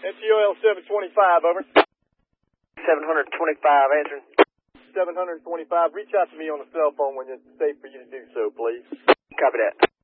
FTOL 725, over. 725, answering. 725, reach out to me on the cell phone when it's safe for you to do so, please. Copy that.